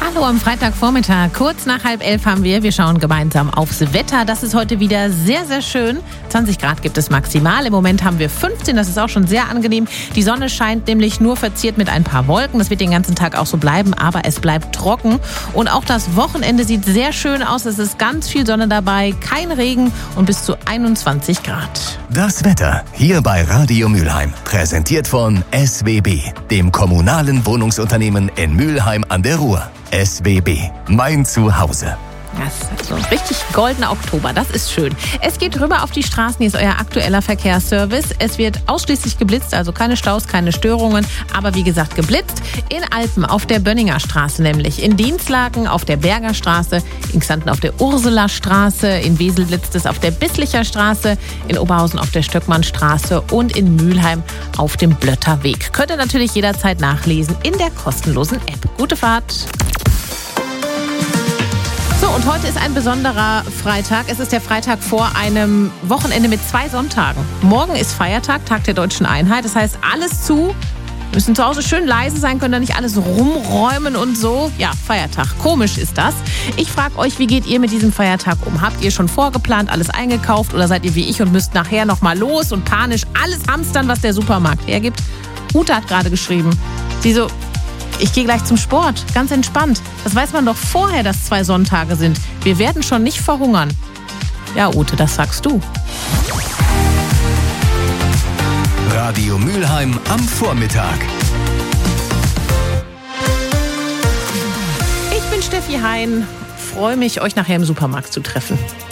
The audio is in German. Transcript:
Hallo am Freitagvormittag, kurz nach 10:30 haben wir. Wir schauen gemeinsam aufs Wetter. Das ist heute wieder sehr, sehr schön. 20 Grad gibt es maximal. Im Moment haben wir 15, das ist auch schon sehr angenehm. Die Sonne scheint nämlich nur verziert mit ein paar Wolken. Das wird den ganzen Tag auch so bleiben, aber es bleibt trocken. Und auch das Wochenende sieht sehr schön aus. Es ist ganz viel Sonne dabei, kein Regen und bis zu 21 Grad. Das Wetter hier bei Radio Mülheim. Präsentiert von SWB, dem kommunalen Wohnungsunternehmen in Mülheim an der Ruhr. SWB, mein Zuhause. Das ist so ein richtig goldener Oktober, das ist schön. Es geht rüber auf die Straßen, hier ist euer aktueller Verkehrsservice. Es wird ausschließlich geblitzt, also keine Staus, keine Störungen, aber wie gesagt geblitzt. In Alpen auf der Bönninger Straße nämlich, in Dinslaken auf der Berger Straße, in Xanten auf der Ursulastraße, in Wesel blitzt es auf der Bisslicher Straße, in Oberhausen auf der Stöckmannstraße und in Mülheim auf dem Blötterweg. Könnt ihr natürlich jederzeit nachlesen in der kostenlosen App. Gute Fahrt! So, und heute ist ein besonderer Freitag. Es ist der Freitag vor einem Wochenende mit 2 Sonntagen. Morgen ist Feiertag, Tag der Deutschen Einheit. Das heißt, alles zu. Wir müssen zu Hause schön leise sein, können da nicht alles rumräumen und so. Ja, Feiertag. Komisch ist das. Ich frage euch, wie geht ihr mit diesem Feiertag um? Habt ihr schon vorgeplant, alles eingekauft oder seid ihr wie ich und müsst nachher nochmal los und panisch alles hamstern, was der Supermarkt hergibt? Ute hat gerade geschrieben. Sie so: Ich gehe gleich zum Sport, ganz entspannt. Das weiß man doch vorher, dass 2 Sonntage sind. Wir werden schon nicht verhungern. Ja, Ute, das sagst du. Radio Mülheim am Vormittag. Ich bin Steffi Hein. Freue mich, euch nachher im Supermarkt zu treffen.